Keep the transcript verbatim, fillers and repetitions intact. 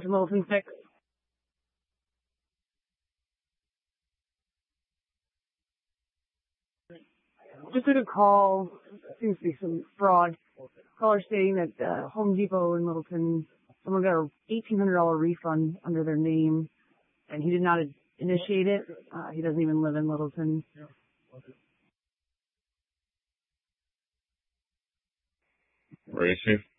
Littleton six. Just took a call. Seems to be some fraud. Caller stating that uh, Home Depot in Littleton, someone got a eighteen hundred dollars refund under their name, and he did not initiate it. Uh, he doesn't even live in Littleton. Where is he?